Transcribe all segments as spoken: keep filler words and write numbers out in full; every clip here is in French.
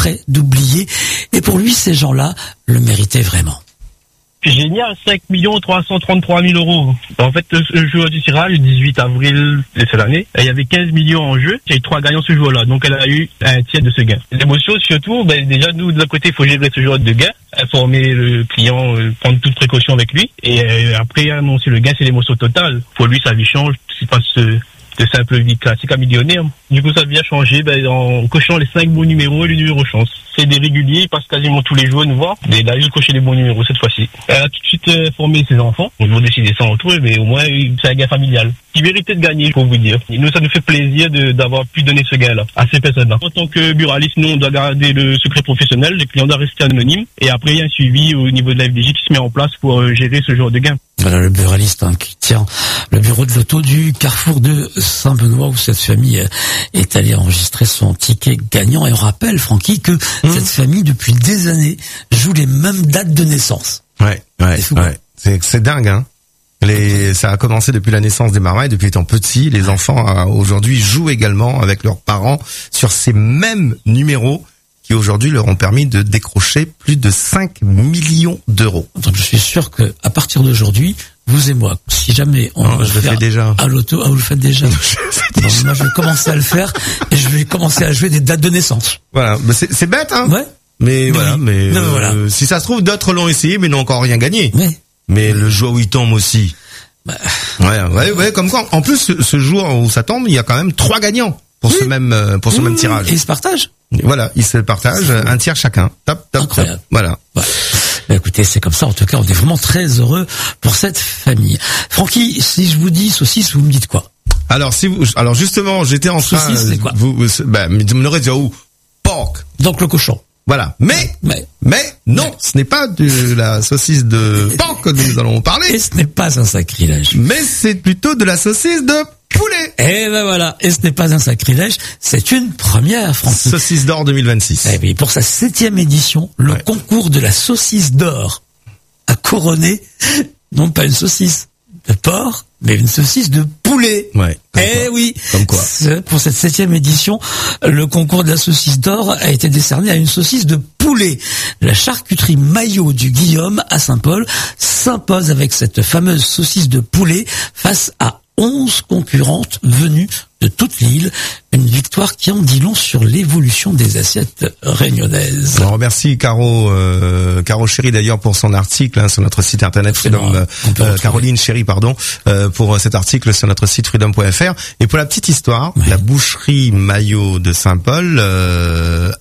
exprès d'oublier. Et pour lui, ces gens-là le méritaient vraiment. J'ai gagné à cinq millions trois cent trente-trois mille euros. En fait, le jour du tirage, le dix-huit avril de cette année, il y avait quinze millions en jeu. Il y a eu trois gagnants ce jour-là. Donc, elle a eu un tiers de ce gain. L'émotion, surtout, ben, déjà, nous, de notre côté, il faut gérer ce genre de gain, informer le client, euh, prendre toute précaution avec lui. Et euh, après, annoncer le gain, c'est l'émotion totale. Pour lui, sa vie change. Il passe euh, de simple vie classique à millionnaire. Du coup, sa vie a changé ben, en cochant les cinq bons numéros et le numéro chance. C'est des réguliers, ils passent quasiment tous les jours nous voir. Et là, juste cocher les bons numéros cette fois-ci. Elle a tout de suite euh, formé ses enfants. Ils vont décider ça entre eux, mais au moins, c'est un gain familial. Qui méritait de gagner, pour vous dire. Et nous, ça nous fait plaisir de, d'avoir pu donner ce gain-là à ces personnes-là. En tant que buraliste, nous, on doit garder le secret professionnel. Les clients doivent rester anonymes. Et après, il y a un suivi au niveau de la F D J qui se met en place pour euh, gérer ce genre de gain. Voilà le buraliste hein, qui tient le bureau de loto du Carrefour de Saint-Benoît où cette famille est allée enregistrer son ticket gagnant. Et on rappelle, Francky, que mmh. cette famille, depuis des années, joue les mêmes dates de naissance. Ouais, ouais, c'est, ouais. c'est, c'est dingue, hein. Les, ça a commencé depuis la naissance des mamans et depuis étant petits, les enfants euh, aujourd'hui jouent également avec leurs parents sur ces mêmes numéros qui aujourd'hui leur ont permis de décrocher plus de cinq millions d'euros. Donc je suis sûr que à partir d'aujourd'hui, vous et moi, si jamais on non, je le fais déjà à l'auto, ah, vous le faites déjà. déjà. Donc, moi je vais commencer à le faire et je vais commencer à jouer des dates de naissance. Voilà, mais c'est, c'est bête, hein. Ouais. Mais, mais voilà, mais, non, mais euh, voilà. si ça se trouve, d'autres l'ont essayé, mais n'ont encore rien gagné. Ouais. Mais le jour où il tombe aussi. Bah. Ouais, ouais, ouais, comme quoi. En plus, ce, ce jour où ça tombe, il y a quand même trois gagnants pour oui. ce même, pour ce mmh, même tirage. Et ils se partagent. Et voilà, ils se partagent un tiers chacun. Top, top, incroyable. Top. Voilà. Ouais. Bah, écoutez, c'est comme ça. En tout cas, on est vraiment très heureux pour cette famille. Francky, si je vous dis saucisse, vous me dites quoi? Alors, si vous, alors justement, j'étais en train. Saucisse, c'est quoi? Vous, vous, bah, vous me l'aurez dit où? Pork. Donc le cochon. Voilà. Mais, mais, mais, non, mais. Ce n'est pas de la saucisse de porc que nous allons parler. Et ce n'est pas un sacrilège. Mais c'est plutôt de la saucisse de poulet. Et ben voilà. Et ce n'est pas un sacrilège. C'est une première, Francky. Saucisse d'or deux mille vingt-six. Eh bien, pour sa septième édition, le ouais. concours de la saucisse d'or a couronné, non pas une saucisse de porc, mais une saucisse de poulet. Ouais. Eh quoi. oui. Comme quoi. Pour cette septième édition, le concours de la saucisse d'or a été décerné à une saucisse de poulet. La charcuterie Maillot du Guillaume à Saint-Paul s'impose avec cette fameuse saucisse de poulet face à onze concurrentes venues de toute l'île. Une victoire qui en dit long sur l'évolution des assiettes réunionnaises. On remercie Caro, euh, Caro Chéri d'ailleurs pour son article hein, sur notre site internet Freedom, euh, euh, Caroline Chéri pardon, euh, pour cet article sur notre site freedom point f r. Et pour la petite histoire, ouais. la boucherie Maillot de Saint-Paul euh,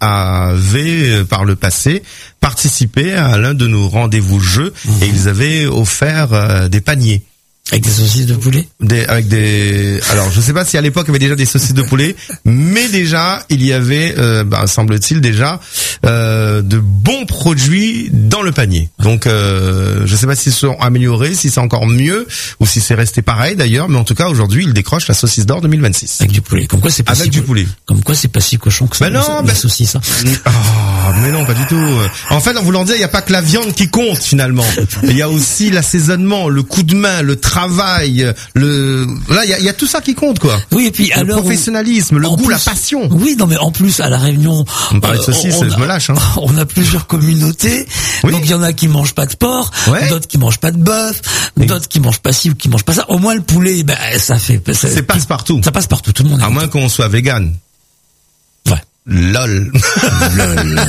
avait par le passé participé à l'un de nos rendez-vous jeux mmh. et ils avaient offert euh, des paniers. Avec des saucisses de poulet? Des, avec des, alors je sais pas si à l'époque il y avait déjà des saucisses de poulet, mais déjà il y avait, euh, bah, semble-t-il déjà, euh, de bons produits dans le panier. Donc euh, je sais pas s'ils sont améliorés, si c'est encore mieux, ou si c'est resté pareil d'ailleurs, mais en tout cas aujourd'hui il décroche la saucisse d'or deux mille vingt-six. Avec du poulet. Comme quoi c'est pas avec si du poulet. Comme quoi c'est pas si cochon que ça. Mais non, la bah, saucisse. Hein. Oh, mais non, pas du tout. En fait, en voulant dire, il y a pas que la viande qui compte finalement. Il y a aussi l'assaisonnement, le coup de main, le travail, le là il y a, y a tout ça qui compte quoi. Oui et puis le alors professionnalisme, le goût, plus, la passion. Oui non mais en plus à la Réunion on parle de saucisse, on je a, me lâche hein. On a plusieurs communautés. Oui. Donc il y en a qui mangent pas de porc, ouais. d'autres qui mangent pas de bœuf, oui. d'autres qui mangent pas ci ou qui mangent pas ça. Au moins le poulet ben ça fait ça, c'est passe partout. Ça passe partout, tout le monde. À moins qu'on soit vegan. Ouais. Lol. Lol.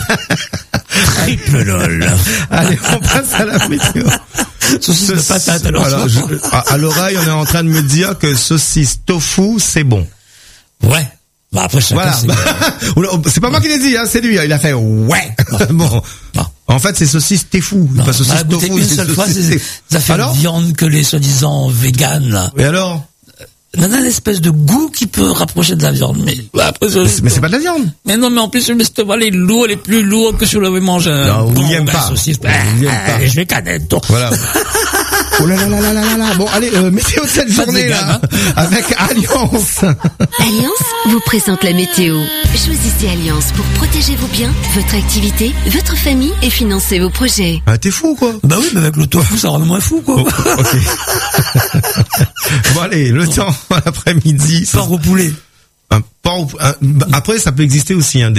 Triple lol. Allez, on passe à la météo. Saucisse de patate, alors. alors je, à, à l'oreille, on est en train de me dire que saucisse tofu, c'est bon. Ouais. Bah après, voilà. C'est, c'est pas moi qui l'ai dit, hein, c'est lui. Il a fait ouais. Non. Bon. Non. En fait, c'est saucisse tofu. Non. Pas saucisse bah, tofu. Une seule fois, c'est, ça fait alors viande que les soi-disant véganes, là. Et alors? On a une espèce de goût qui peut rapprocher de la viande, mais après, mais, c'est, mais c'est pas de la viande. Mais non, mais en plus, le l'estomac est lourd, elle est plus lourde que si vous l'avez mangé. Non, vous n'y aimez pas. Saucisse, bah, pas. Je vais canette. Voilà. Oh là là là là là là. Bon, allez, euh, météo de cette journée là, hein. Avec Alliance. Alliance vous présente la météo. Choisissez Alliance pour protéger vos biens, votre activité, votre famille et financer vos projets. Ah, t'es fou quoi. Bah oui, mais avec le tofu, ça rend moins fou quoi. Oh, ok. Bon allez, le temps l'après-midi. Porc au poulet. Un porc au, un, après, ça peut exister aussi hein.